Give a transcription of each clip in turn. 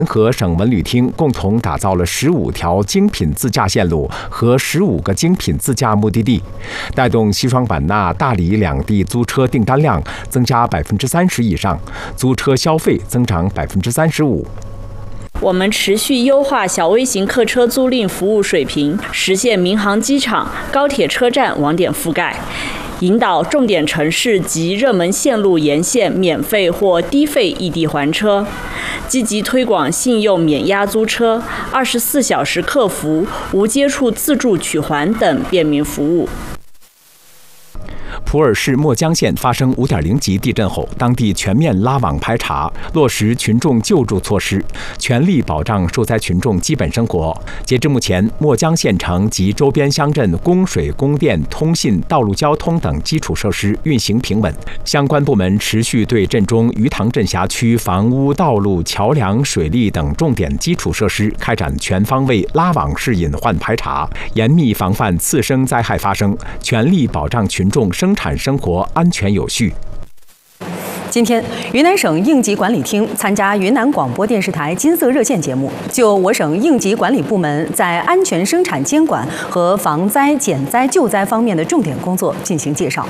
和省文旅厅共同打造了15条精品自驾线路和15个精品自驾目的地，带动西双版纳、大理两地租车订单量增加30%以上，租车消费增长35%。 我们持续优化小微型客车租赁服务水平，实现民航机场、高铁车站网点覆盖，引导重点城市及热门线路沿线免费或低费异地还车，积极推广信用免押租车、24小时客服、无接触自助取还等便民服务。 普洱市墨江县发生5.0级地震后，当地全面拉网排查，落实群众救助措施，全力保障受灾群众基本生活。截至目前，墨江县城及周边乡镇供水、供电、通信、道路交通等基础设施运行平稳。相关部门持续对镇中鱼塘镇辖区房屋、道路、桥梁、水利等重点基础设施开展全方位拉网式隐患排查，严密防范次生灾害发生，全力保障群众生产生活安全有序。 今天，云南省应急管理厅参加云南广播电视台金色热线节目，就我省应急管理部门在安全生产监管和防灾、减灾、救灾方面的重点工作进行介绍。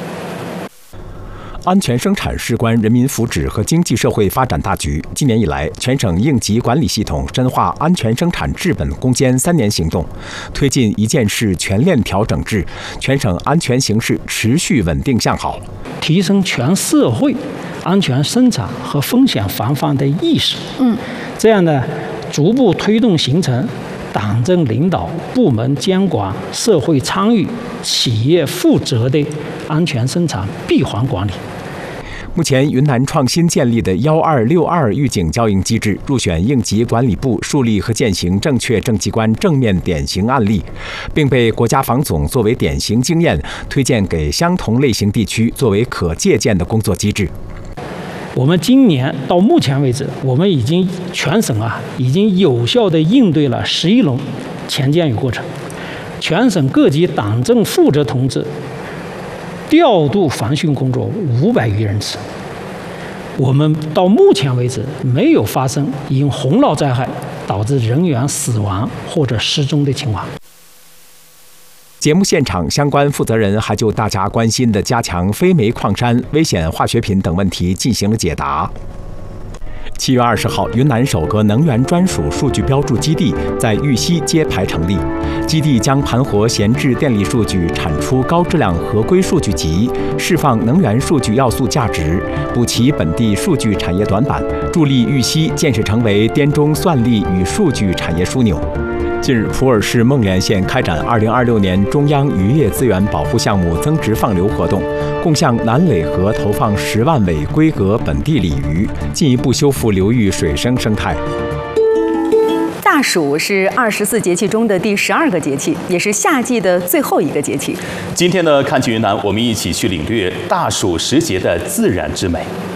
安全生产事关人民福祉和经济社会发展大局。今年以来，全省应急管理系统深化安全生产治本攻坚3年行动，推进一件事全链条整治，全省安全形势持续稳定向好， 提升全社会安全生产和风险防范的意识。这样呢，逐步推动形成党政领导、部门监管、社会参与、企业负责的安全生产闭环管理。 目前，云南创新建立的1262预警交应机制入选应急管理部树立和践行正确政绩观正面典型案例，并被国家防总作为典型经验推荐给相同类型地区作为可借鉴的工作机制。 我们今年到目前为止，我们全省已经有效地应对了11轮前监狱过程，全省各级党政负责同志调度防汛工作500余人次。我们到目前为止没有发生因洪涝灾害导致人员死亡或者失踪的情况。 节目现场，相关负责人还就大家关心的加强非煤矿山、危险化学品等问题进行了解答。7月20号，云南首个能源专属数据标注基地在玉溪揭牌成立。基地将盘活闲置电力数据，产出高质量合规数据集，释放能源数据要素价值，补齐本地数据产业短板，助力玉溪建设成为滇中算力与数据产业枢纽。近日，普洱市孟连县开展2026年中央渔业资源保护项目增值放流活动，共向南耒河投放10万尾规格本地鲤鱼，进一步修复流域水生生态。 大暑是24节气中的第12个节气，也是夏季的最后一个节气。 今天呢，看起云南，我们一起去领略大暑时节的自然之美。